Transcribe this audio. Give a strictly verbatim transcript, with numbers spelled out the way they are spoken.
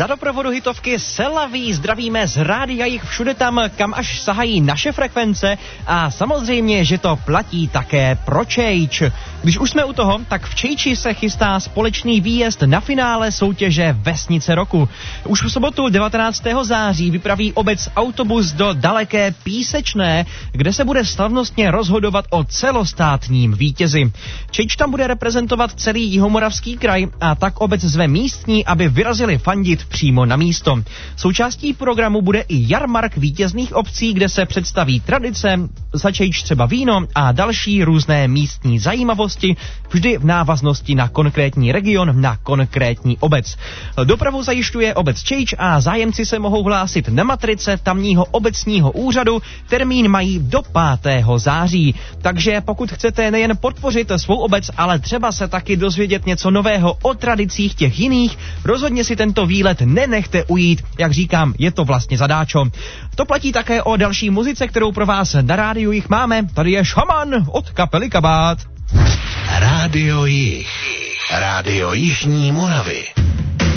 Za doprovodu hitovky Selaví zdravíme z rádia jich všude tam, kam až sahají naše frekvence a samozřejmě, že to platí také pro Čejč. Když už jsme u toho, tak v Čejči se chystá společný výjezd na finále soutěže Vesnice roku. Už v sobotu devatenáctého září vypraví obec autobus do daleké Písečné, kde se bude slavnostně rozhodovat o celostátním vítězi. Čejč tam bude reprezentovat celý Jihomoravský kraj a tak obec zve místní, aby vyrazili fandit přímo na místo. Součástí programu bude i jarmark vítězných obcí, kde se představí tradice, za Čejč třeba víno a další různé místní zajímavosti, vždy v návaznosti na konkrétní region, na konkrétní obec. Dopravu zajišťuje obec Čejč a zájemci se mohou hlásit na matrice tamního obecního úřadu. Termín mají do pátého září. Takže pokud chcete nejen podpořit svou obec, ale třeba se taky dozvědět něco nového o tradicích těch jiných, rozhodně si tento výlet nenechte ujít. Jak říkám, je to vlastně zadáčo. To platí také o další muzice, kterou pro vás na rádiu jich máme. Tady je Šaman od kapely Kabát. Rádio Jich. Rádio Jižní Moravy.